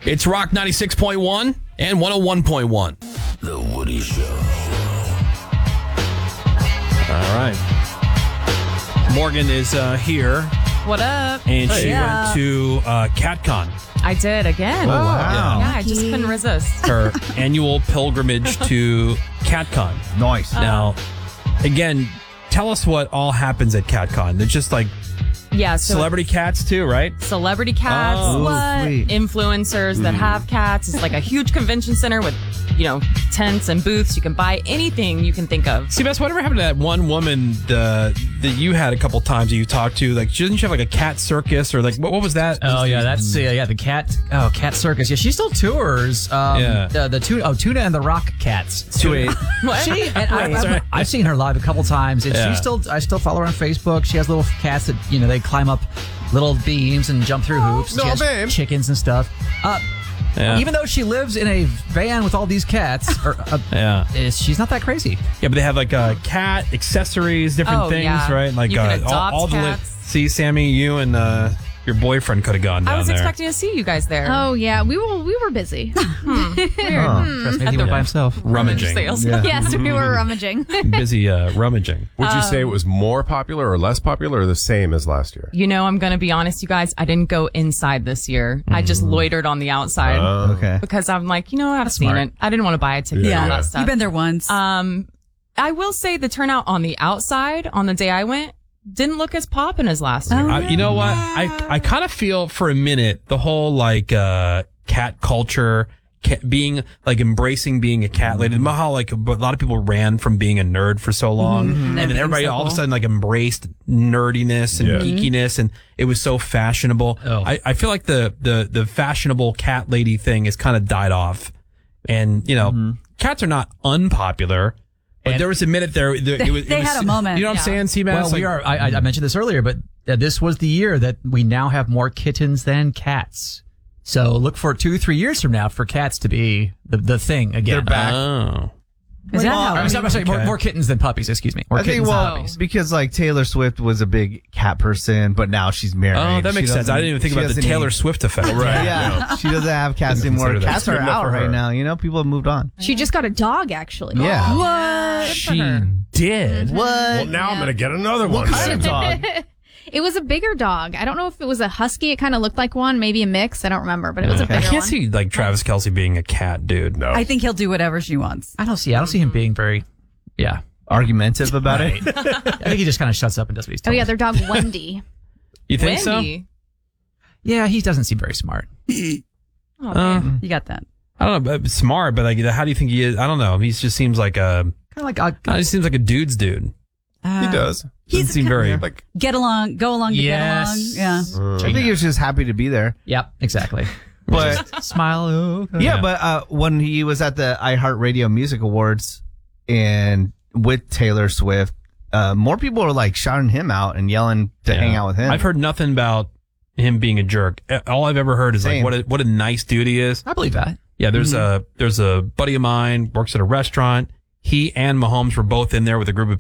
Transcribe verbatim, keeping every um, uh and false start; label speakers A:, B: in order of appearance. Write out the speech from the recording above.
A: It's Rock ninety-six point one and one oh one point one.
B: The Woody Show.
A: All right. Morgan is uh, here.
C: What up?
A: And she
C: Yeah.
A: went to uh, CatCon.
C: I did again.
A: Oh, wow.
C: Yeah, I just couldn't resist.
A: Her annual pilgrimage to CatCon.
D: Nice.
A: Now, again, tell us what all happens at CatCon. It's just like
C: Yeah, so
A: celebrity cats too, right?
C: celebrity cats,
A: Oh,
C: what?
D: sweet.
C: influencers that have cats. It's like a huge convention center with, you know, tents and booths. You can buy anything you can think of.
A: See, Bess, whatever happened to that one woman uh, that you had a couple times that you talked to? Like, didn't she have like a cat circus or like, what, what was that?
E: Oh yeah, that's uh, yeah the cat. Oh, cat circus. Yeah, she still tours. Um,
A: Yeah.
E: The, the tuna. Oh, Tuna and the Rock Cats.
A: Sweet.
C: What?
E: She and I,
A: Sorry.
E: I've, I've seen her live a couple times, and
A: Yeah.
E: she still. I still follow her on Facebook. She has little cats that you know they climb up little beams and jump through hoops.
D: no,
E: she has
D: babe.
E: chickens and stuff. Uh,
A: Yeah.
E: Even though she lives in a van with all these cats, or, uh,
A: Yeah.
E: is- she's not that crazy.
A: Yeah, but they have like uh, cat accessories, different
C: Oh,
A: things,
C: yeah.
A: right? Like
C: You can
A: uh, all,
C: adopt
A: all the li-
C: cats.
A: See, Sammy, you and uh, your boyfriend could have gone down
C: I was
A: there.
C: expecting to see you guys there.
F: Oh yeah, we were we were busy.
E: Trust me, he went by himself.
A: rummaging,
C: Sales.
F: Yes, we were rummaging.
A: busy uh, rummaging.
G: Would you say it was more popular or less popular or the same as last year?
C: You know, I'm going to be honest, you guys. I didn't go inside this year. I just loitered on the outside
D: Okay.
C: because I'm like, you know, I've seen
E: smart.
C: it. I didn't want to buy a ticket and all that stuff.
H: You've been there once.
C: Um, I will say the turnout on the outside on the day I went didn't look as poppin' as last year.
A: Uh, you know what? I I kind of feel for a minute the whole like uh, cat culture, cat being like embracing being a cat lady. Remember how like a lot of people ran from being a nerd for so long, and then everybody all of a sudden like embraced nerdiness and
G: Yeah.
A: geekiness, and it was so fashionable.
E: Oh.
A: I, I feel like the the the fashionable cat lady thing has kind of died off, and you know, cats are not unpopular. But
E: And-
A: there was a minute there. there it was, it
H: They
A: was-
H: had a moment.
A: You know what I'm saying, Seabass?
E: Well,
A: Like-
E: we are. I, I mentioned this earlier, but uh, this was the year that we now have more kittens than cats. So look for two, three years from now for cats to be the, the thing again.
D: They're back.
A: Oh.
E: Is that
D: Well,
E: how? I'm sorry, I'm sorry, more,
A: okay.
E: more kittens than puppies. Excuse me. More
D: I think,
E: kittens
D: well,
E: than puppies.
D: because like Taylor Swift was a big cat person, but now she's married.
A: Oh, that
D: She
A: makes sense.
D: doesn't-
A: I didn't even think
D: she
A: about the
D: doesn't
A: Taylor
D: need-
A: Swift effect.
G: Right.
D: Yeah, she doesn't have cats
A: Didn't
D: anymore.
A: consider that.
D: Cats
G: Good
D: are
G: enough
D: out
G: for
D: right
G: her.
D: now. You know, people have moved on.
F: She just got a dog, actually.
D: Yeah.
F: What?
A: She did.
D: What?
G: Well, now I'm going to get another one.
D: kind of dog?
F: It was a bigger dog. I don't know if it was a husky. It kind of looked like one, maybe a mix. I don't remember, but it was a
A: I
F: bigger
A: can't
F: one.
A: see like Travis Kelce being a cat dude.
G: No.
H: I think he'll do whatever she wants.
E: I don't see. I don't see him being very. Yeah.
D: Argumentative about it.
E: I think he just kind of shuts up and does what he's
F: Oh
E: told.
F: yeah, their dog Wendy.
A: You think
C: Wendy.
E: Yeah, he doesn't seem very smart.
C: Oh,
A: so? Uh,
C: man.
H: You got that.
A: I don't know, but smart, but like, how do you think he is? I don't know. He just seems like a.
E: Kind of like uh,
A: He seems like a dude's dude.
G: He does.
A: Doesn't
H: He's
A: seem very.
G: Like,
H: Get along, go along to
E: yes.
H: get along. Yeah.
D: I think he was just happy to be there.
E: Yep. Exactly.
D: But
E: Smile. okay.
D: yeah, but uh, when he was at the iHeartRadio Music Awards and with Taylor Swift, uh, more people were like shouting him out and yelling to
A: Yeah.
D: hang out with him.
A: I've heard nothing about him being a jerk. All I've ever heard is like
D: Same.
A: what a what a nice dude he is.
E: I believe that.
A: Yeah, there's a there's a buddy of mine works at a restaurant. He and Mahomes were both in there with a group of